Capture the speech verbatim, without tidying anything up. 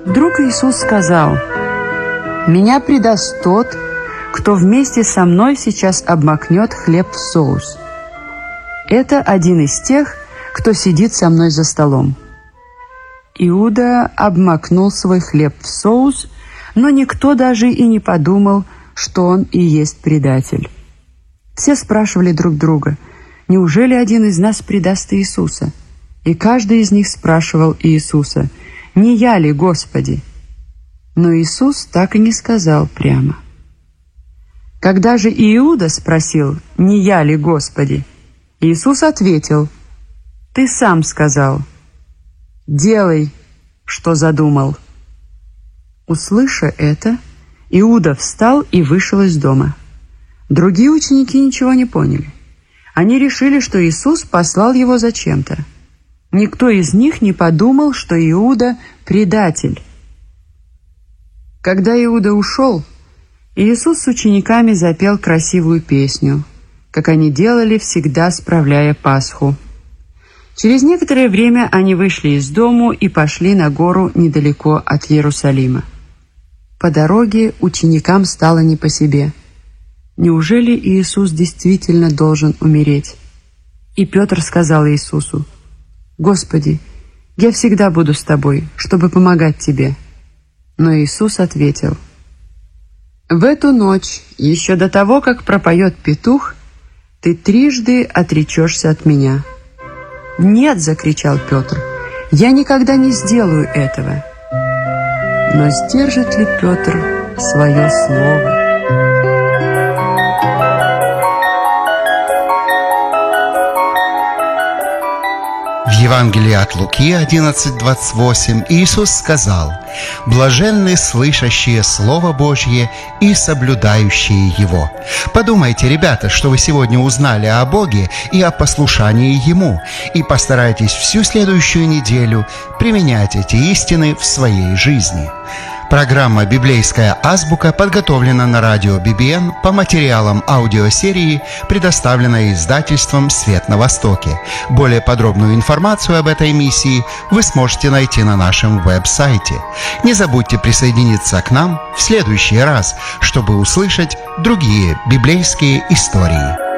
Вдруг Иисус сказал: «Меня предаст тот, кто вместе со мной сейчас обмакнет хлеб в соус. Это один из тех, кто сидит со мной за столом». Иуда обмакнул свой хлеб в соус, но никто даже и не подумал, что он и есть предатель. Все спрашивали друг друга: неужели один из нас предаст Иисуса? И каждый из них спрашивал Иисуса: «Не я ли, Господи?» Но Иисус так и не сказал прямо. Когда же Иуда спросил: «Не я ли, Господи?», Иисус ответил: «Ты сам сказал. Делай, что задумал». Услыша это, Иуда встал и вышел из дома. Другие ученики ничего не поняли. Они решили, что Иисус послал его зачем-то. Никто из них не подумал, что Иуда – предатель. Когда Иуда ушел, Иисус с учениками запел красивую песню, как они делали всегда, справляя Пасху. Через некоторое время они вышли из дому и пошли на гору недалеко от Иерусалима. По дороге ученикам стало не по себе. Неужели Иисус действительно должен умереть? И Петр сказал Иисусу: «Господи, я всегда буду с тобой, чтобы помогать тебе». Но Иисус ответил: «В эту ночь, еще до того, как пропоет петух, ты трижды отречешься от меня». «Нет!» — закричал Петр. «Я никогда не сделаю этого». Но сдержит ли Петр свое слово? В Евангелии от Луки одиннадцать двадцать восемь Иисус сказал: «Блаженны слышащие Слово Божье и соблюдающие его». Подумайте, ребята, что вы сегодня узнали о Боге и о послушании Ему, и постарайтесь всю следующую неделю применять эти истины в своей жизни. Программа «Библейская азбука» подготовлена на радио би би эн по материалам аудиосерии, предоставленной издательством «Свет на Востоке». Более подробную информацию об этой миссии вы сможете найти на нашем веб-сайте. Не забудьте присоединиться к нам в следующий раз, чтобы услышать другие библейские истории.